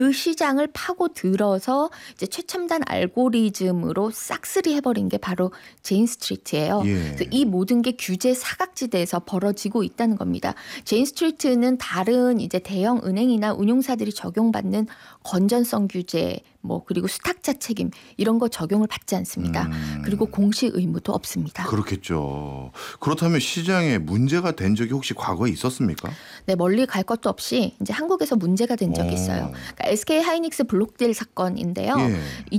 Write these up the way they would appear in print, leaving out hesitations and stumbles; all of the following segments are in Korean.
그 시장을 파고 들어서 이제 최첨단 알고리즘으로 싹쓸이 해버린 게 바로 제인 스트리트예요. 예. 그래서 이 모든 게 규제 사각지대에서 벌어지고 있다는 겁니다. 제인 스트리트는 다른 이제 대형 은행이나 운용사들이 적용받는 건전성 규제, 그리고 수탁자 책임 이런 거 적용을 받지 않습니다. 그리고 공시 의무도 없습니다. 그렇겠죠. 그렇다면 시장에 문제가 된 적이 혹시 과거에 있었습니까? 네, 멀리 갈 것도 없이 이제 한국에서 문제가 된 적이 있어요. 그러니까 SK 하이닉스 블록딜 사건인데요. 예.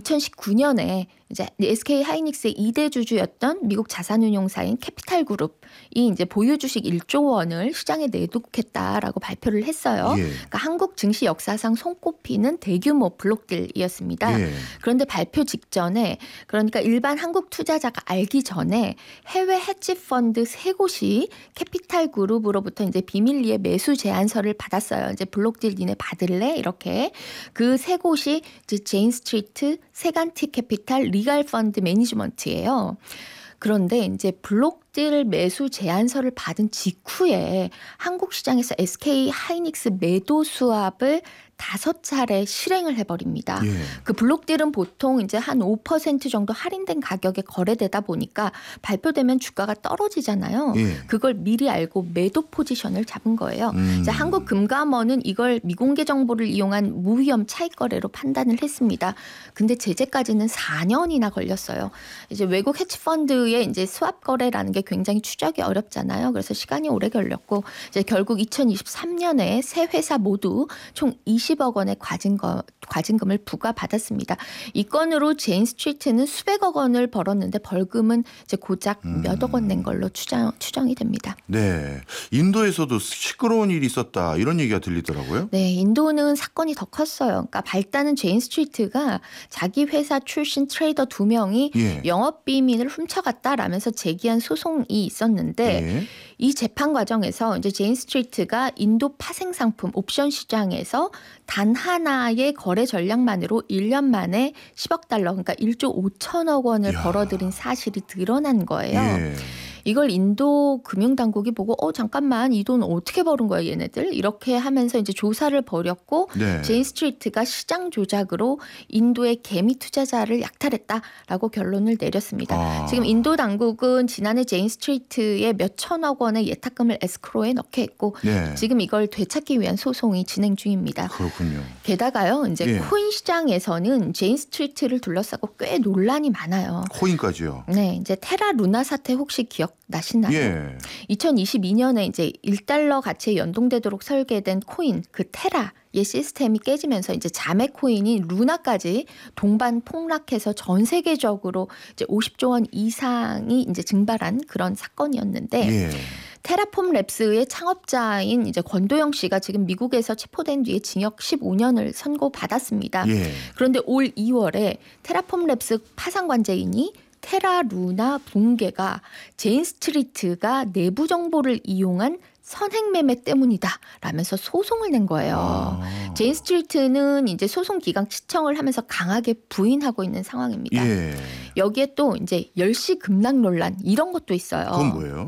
2019년에 이제 SK 하이닉스의 2대 주주였던 미국 자산운용사인 캐피탈그룹이 이제 보유 주식 1조 원을 시장에 내놓겠다라고 발표를 했어요. 예. 그러니까 한국 증시 역사상 손꼽히는 대규모 블록딜이었습니다. 예. 그런데 발표 직전에, 그러니까 일반 한국 투자자가 알기 전에 해외 헤지 펀드 3곳이 캐피탈그룹으로부터 이제 비밀리에 매수 제안서를 받았어요. 이제 블록딜 니네 받을래? 이렇게. 그 3곳이 이제 제인 스트리트, 세간티 캐피탈, 리갈 펀드 매니지먼트예요. 그런데 이제 블록딜 매수 제안서를 받은 직후에 한국 시장에서 SK 하이닉스 매도 수합을 5차례 실행을 해버립니다. 예. 그 블록딜은 보통 이제 한 5% 정도 할인된 가격에 거래되다 보니까 발표되면 주가가 떨어지잖아요. 예. 그걸 미리 알고 매도 포지션을 잡은 거예요. 이제 한국금감원은 이걸 미공개 정보를 이용한 무위험 차익 거래로 판단을 했습니다. 근데 제재까지는 4년이나 걸렸어요. 이제 외국 헤지펀드의 이제 스왑 거래라는 게 굉장히 추적이 어렵잖아요. 그래서 시간이 오래 걸렸고 이제 결국 2023년에 세 회사 모두 총 20억 원의 과징금을 부과받았습니다. 이 건으로 제인 스트리트는 수백억 원을 벌었는데 벌금은 이제 고작 몇억 원 낸 걸로 추정이 됩니다. 네, 인도에서도 시끄러운 일이 있었다 이런 얘기가 들리더라고요. 네, 인도는 사건이 더 컸어요. 그러니까 발단은 제인 스트리트가 자기 회사 출신 트레이더 2명이 예. 영업 비밀을 훔쳐갔다라면서 제기한 소송이 있었는데 예. 이 재판 과정에서 이제 제인 스트리트가 인도 파생 상품 옵션 시장에서 단 하나의 거래 전략만으로 1년 만에 10억 달러, 그러니까 1조 5천억 원을 벌어들인 사실이 드러난 거예요. 예. 이걸 인도 금융당국이 보고 잠깐만 이 돈 어떻게 벌은 거야 얘네들 이렇게 하면서 이제 조사를 벌였고 네. 제인 스트리트가 시장 조작으로 인도의 개미 투자자를 약탈했다라고 결론을 내렸습니다. 지금 인도 당국은 지난해 제인 스트리트에 몇 천억 원의 예탁금을 에스크로에 넣게 했고 네. 지금 이걸 되찾기 위한 소송이 진행 중입니다. 그렇군요. 게다가요 이제 예. 코인 시장에서는 제인 스트리트를 둘러싸고 꽤 논란이 많아요. 코인까지요. 네, 이제 테라 루나 사태 혹시 기억나시나요? 예. 2022년에 이제 1달러 가치에 연동되도록 설계된 코인 그 테라의 시스템이 깨지면서 이제 자매 코인인 루나까지 동반 폭락해서 전 세계적으로 이제 50조 원 이상이 이제 증발한 그런 사건이었는데 예. 테라폼 랩스의 창업자인 이제 권도영 씨가 지금 미국에서 체포된 뒤에 징역 15년을 선고받았습니다. 예. 그런데 올 2월에 테라폼 랩스 파산 관계인이 테라 루나 붕괴가 제인 스트리트가 내부 정보를 이용한 선행 매매 때문이다 라면서 소송을 낸 거예요. 제인 스트리트는 이제 소송 기각 시청을 하면서 강하게 부인하고 있는 상황입니다. 예. 여기에 또 이제 열시 급락 논란 이런 것도 있어요. 그건 뭐예요?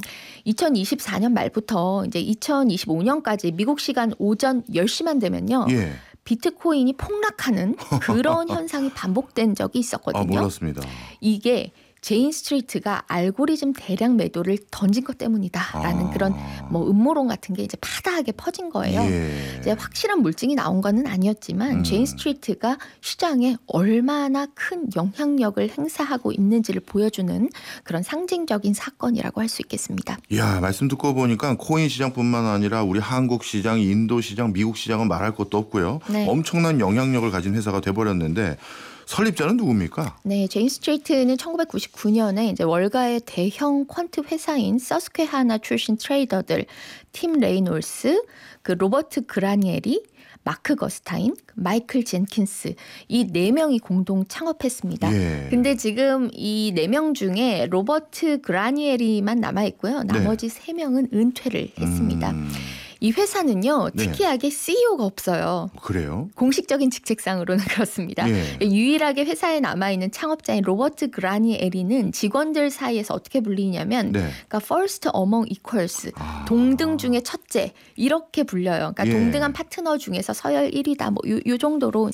2024년 말부터 이제 2025년까지 미국 시간 오전 10시만 되면요. 예. 비트코인이 폭락하는 그런 현상이 반복된 적이 있었거든요. 몰랐습니다. 이게 제인 스트리트가 알고리즘 대량 매도를 던진 것 때문이다라는 그런 음모론 같은 게 이제 파다하게 퍼진 거예요. 예. 이제 확실한 물증이 나온 거는 아니었지만 제인 스트리트가 시장에 얼마나 큰 영향력을 행사하고 있는지를 보여주는 그런 상징적인 사건이라고 할 수 있겠습니다. 야, 말씀 듣고 보니까 코인 시장뿐만 아니라 우리 한국 시장, 인도 시장, 미국 시장은 말할 것도 없고요. 네. 엄청난 영향력을 가진 회사가 돼버렸는데 설립자는 누굽니까? 네, 제인 스트리트는 1999년에 이제 월가의 대형 퀀트 회사인 서스퀘하나 출신 트레이더들 팀 레이놀스, 그 로버트 그라니에리, 마크 거스타인, 마이클 젠킨스 이 4명이 공동 창업했습니다. 예. 근데 지금 이 4명 중에 로버트 그라니에리만 남아 있고요. 나머지 3명은 은퇴를 했습니다. 이 회사는요. 네. 특이하게 CEO가 없어요. 그래요? 공식적인 직책상으로는 그렇습니다. 예. 유일하게 회사에 남아있는 창업자인 로버트 그라니에리는 직원들 사이에서 어떻게 불리냐면 네. 그러니까 first among equals, 아. 동등 중에 첫째 이렇게 불려요. 그러니까 예. 동등한 파트너 중에서 서열 1위다. 뭐 요 정도로